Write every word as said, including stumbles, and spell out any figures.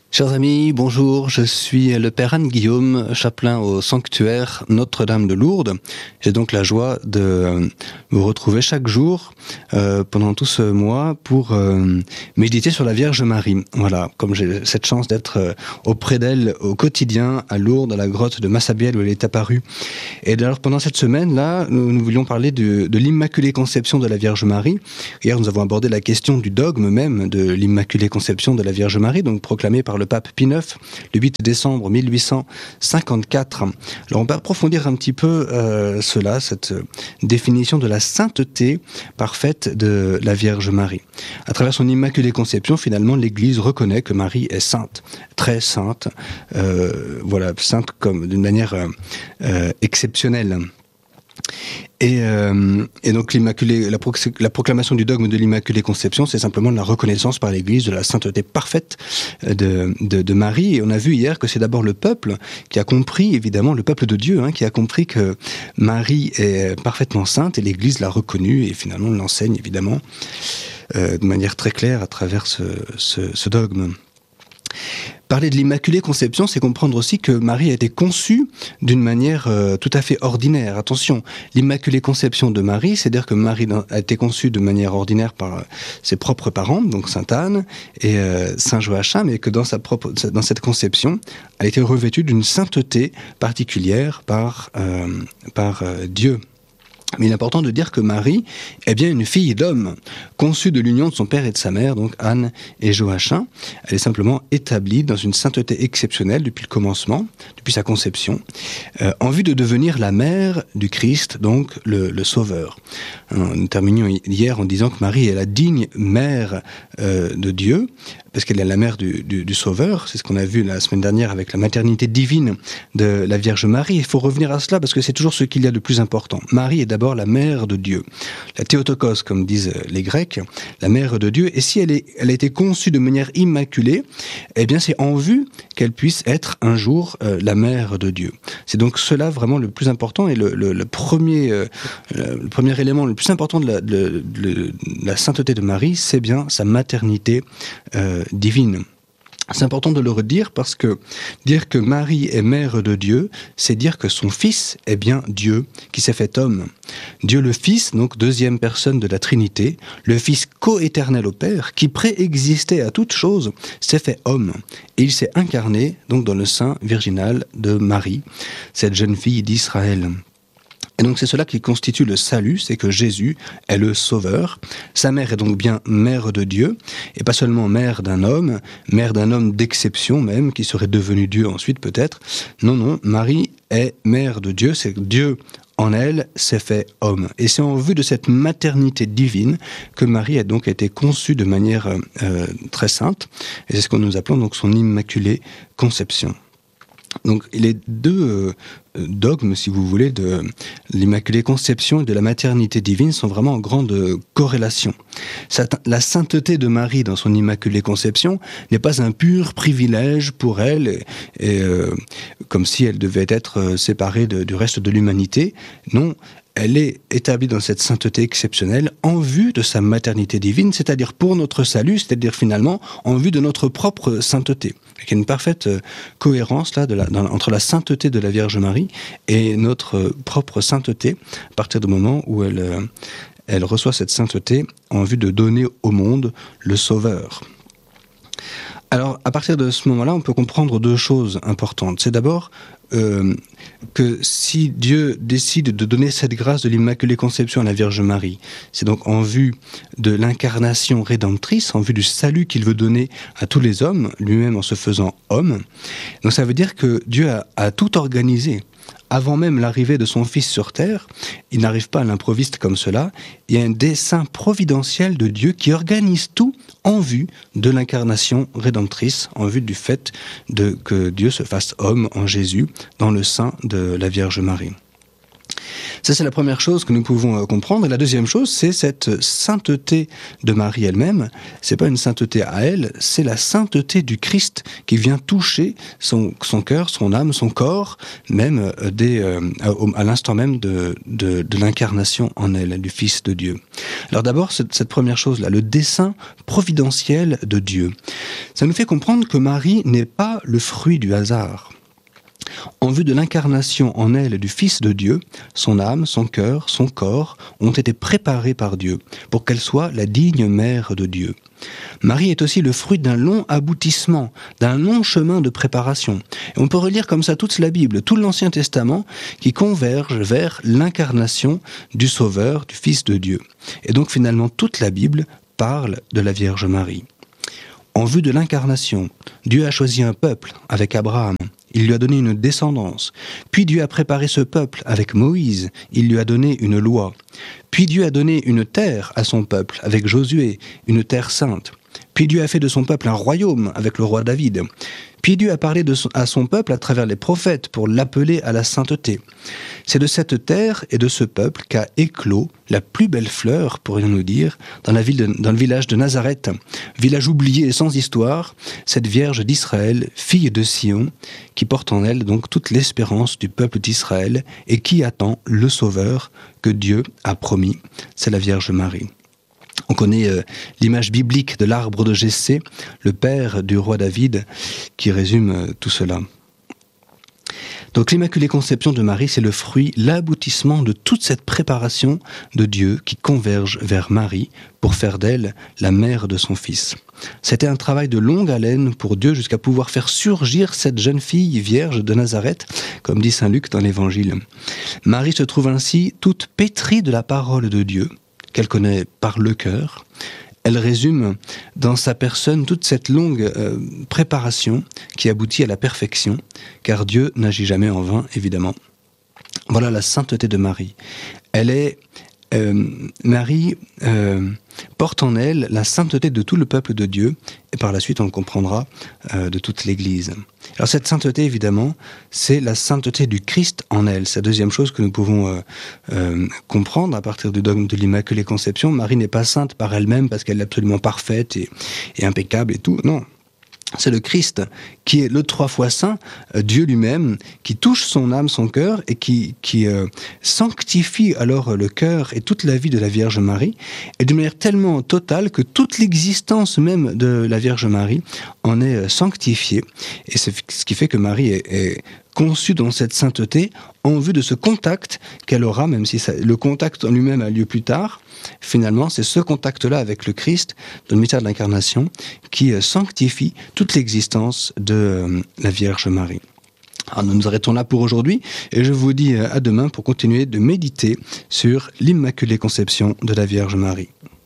Chers amis, bonjour, je suis le Père Anne-Guillaume, chapelain au sanctuaire Notre-Dame de Lourdes. J'ai donc la joie de vous retrouver chaque jour euh, pendant tout ce mois pour euh, méditer sur la Vierge Marie. Voilà, comme j'ai cette chance d'être euh, auprès d'elle au quotidien à Lourdes, à la grotte de Massabielle où elle est apparue. Et alors pendant cette semaine-là, nous, nous voulions parler de, de l'Immaculée Conception de la Vierge Marie. Hier, nous avons abordé la question du dogme même de l'Immaculée Conception de la Vierge Marie, donc proclamé par le pape Pie neuf, le huit décembre mille huit cent cinquante-quatre. Alors on peut approfondir un petit peu euh, cela, cette définition de la sainteté parfaite de la Vierge Marie. À travers son Immaculée Conception, finalement, l'Église reconnaît que Marie est sainte, très sainte, euh, voilà, sainte comme d'une manière euh, euh, exceptionnelle. Et, euh, et donc l'Immaculée, la, pro- la proclamation du dogme de l'Immaculée Conception, c'est simplement la reconnaissance par l'Église de la sainteté parfaite de, de, de Marie. Et on a vu hier que c'est d'abord le peuple qui a compris, évidemment, le peuple de Dieu, hein, qui a compris que Marie est parfaitement sainte, et l'Église l'a reconnue, et finalement l'enseigne, évidemment, euh, de manière très claire à travers ce, ce, ce dogme. Parler de l'Immaculée Conception, c'est comprendre aussi que Marie a été conçue d'une manière euh, tout à fait ordinaire. Attention, l'Immaculée Conception de Marie, c'est-à-dire que Marie a été conçue de manière ordinaire par euh, ses propres parents, donc Sainte Anne et euh, Saint Joachim, mais que dans, sa propre, dans cette conception, elle a été revêtue d'une sainteté particulière par, euh, par euh, Dieu. Mais il est important de dire que Marie est bien une fille d'homme, conçue de l'union de son père et de sa mère, donc Anne et Joachim. Elle est simplement établie dans une sainteté exceptionnelle depuis le commencement, depuis sa conception, euh, en vue de devenir la mère du Christ, donc le, le Sauveur. Nous terminions hier en disant que Marie est la digne mère euh, de Dieu, parce qu'elle est la mère du, du, du Sauveur. C'est ce qu'on a vu la semaine dernière avec la maternité divine de la Vierge Marie. Il faut revenir à cela parce que c'est toujours ce qu'il y a de plus important. Marie est d'abord la mère de Dieu. La Théotokos, comme disent les Grecs, la mère de Dieu. Et si elle, est, elle a été conçue de manière immaculée, eh bien c'est en vue qu'elle puisse être un jour euh, la mère de Dieu. C'est donc cela vraiment le plus important et le, le, le, premier, euh, le premier élément le plus important de la, de, de, de la sainteté de Marie, c'est bien sa maternité euh, divine. C'est important de le redire parce que dire que Marie est mère de Dieu, c'est dire que son Fils est bien Dieu qui s'est fait homme. Dieu le Fils, donc deuxième personne de la Trinité, le Fils co-éternel au Père, qui préexistait à toute chose, s'est fait homme. Et il s'est incarné donc dans le sein virginal de Marie, cette jeune fille d'Israël. Et donc c'est cela qui constitue le salut, c'est que Jésus est le Sauveur. Sa mère est donc bien mère de Dieu, et pas seulement mère d'un homme, mère d'un homme d'exception même, qui serait devenu Dieu ensuite peut-être. Non, non, Marie est mère de Dieu, c'est que Dieu en elle s'est fait homme. Et c'est en vue de cette maternité divine que Marie a donc été conçue de manière euh, très sainte, et c'est ce que nous appelons donc son Immaculée Conception. Donc les deux euh, dogmes, si vous voulez, de l'Immaculée Conception et de la maternité divine sont vraiment en grande corrélation. La sainteté de Marie dans son Immaculée Conception n'est pas un pur privilège pour elle, et, et, euh, comme si elle devait être séparée de, du reste de l'humanité. Non, elle est établie dans cette sainteté exceptionnelle en vue de sa maternité divine, c'est-à-dire pour notre salut, c'est-à-dire finalement en vue de notre propre sainteté. Il y a une parfaite cohérence là, de la, dans, entre la sainteté de la Vierge Marie et notre propre sainteté, à partir du moment où elle, elle reçoit cette sainteté en vue de donner au monde le Sauveur. Alors, à partir de ce moment-là, on peut comprendre deux choses importantes. C'est d'abord euh, que si Dieu décide de donner cette grâce de l'Immaculée Conception à la Vierge Marie, c'est donc en vue de l'incarnation rédemptrice, en vue du salut qu'il veut donner à tous les hommes, lui-même en se faisant homme. Donc ça veut dire que Dieu a, a tout organisé. Avant même l'arrivée de son Fils sur terre, il n'arrive pas à l'improviste comme cela, il y a un dessein providentiel de Dieu qui organise tout en vue de l'incarnation rédemptrice, en vue du fait de, que Dieu se fasse homme en Jésus dans le sein de la Vierge Marie. Ça, c'est la première chose que nous pouvons comprendre. Et la deuxième chose, c'est cette sainteté de Marie elle-même. C'est pas une sainteté à elle, c'est la sainteté du Christ qui vient toucher son, son cœur, son âme, son corps, même dès, euh, à, à l'instant même de, de, de l'incarnation en elle, du Fils de Dieu. Alors d'abord, cette, cette première chose-là, le dessein providentiel de Dieu. Ça nous fait comprendre que Marie n'est pas le fruit du hasard. En vue de l'incarnation en elle du Fils de Dieu, son âme, son cœur, son corps ont été préparés par Dieu pour qu'elle soit la digne mère de Dieu. Marie est aussi le fruit d'un long aboutissement, d'un long chemin de préparation. Et on peut relire comme ça toute la Bible, tout l'Ancien Testament qui converge vers l'incarnation du Sauveur, du Fils de Dieu. Et donc finalement toute la Bible parle de la Vierge Marie. En vue de l'incarnation, Dieu a choisi un peuple avec Abraham. Il lui a donné une descendance. Puis Dieu a préparé ce peuple avec Moïse. Il lui a donné une loi. Puis Dieu a donné une terre à son peuple avec Josué, une terre sainte. Puis Dieu a fait de son peuple un royaume avec le roi David. Puis Dieu a parlé de son, à son peuple à travers les prophètes pour l'appeler à la sainteté. C'est de cette terre et de ce peuple qu'a éclos la plus belle fleur, pourrions-nous dire, dans, la ville de, dans le village de Nazareth, village oublié et sans histoire, cette Vierge d'Israël, fille de Sion, qui porte en elle donc toute l'espérance du peuple d'Israël et qui attend le Sauveur que Dieu a promis, c'est la Vierge Marie. On connaît euh, l'image biblique de l'arbre de Jessé, le père du roi David, qui résume euh, tout cela. Donc l'Immaculée Conception de Marie, c'est le fruit, l'aboutissement de toute cette préparation de Dieu qui converge vers Marie pour faire d'elle la mère de son Fils. C'était un travail de longue haleine pour Dieu jusqu'à pouvoir faire surgir cette jeune fille vierge de Nazareth, comme dit saint Luc dans l'Évangile. Marie se trouve ainsi toute pétrie de la parole de Dieu, qu'elle connaît par le cœur. Elle résume dans sa personne toute cette longue euh, préparation qui aboutit à la perfection, car Dieu n'agit jamais en vain, évidemment. Voilà la sainteté de Marie. Elle est, euh, Marie euh, porte en elle la sainteté de tout le peuple de Dieu, et par la suite on le comprendra, euh, de toute l'Église. Alors cette sainteté, évidemment, c'est la sainteté du Christ en elle. C'est la deuxième chose que nous pouvons euh, euh, comprendre à partir du dogme de l'Immaculée Conception. Marie n'est pas sainte par elle-même parce qu'elle est absolument parfaite et, et impeccable et tout. Non, c'est le Christ qui est le trois fois saint, euh, Dieu lui-même, qui touche son âme, son cœur et qui, qui euh, sanctifie alors le cœur et toute la vie de la Vierge Marie, et d'une manière tellement totale que toute l'existence même de la Vierge Marie en est euh, sanctifiée. Et c'est ce qui fait que Marie est, est conçue dans cette sainteté en vue de ce contact qu'elle aura, même si ça, le contact en lui-même a lieu plus tard. Finalement, c'est ce contact-là avec le Christ, dans le mystère de l'incarnation, qui euh, sanctifie toute l'existence de euh, la Vierge Marie. Alors nous nous arrêtons là pour aujourd'hui, et je vous dis euh, à demain pour continuer de méditer sur l'Immaculée Conception de la Vierge Marie.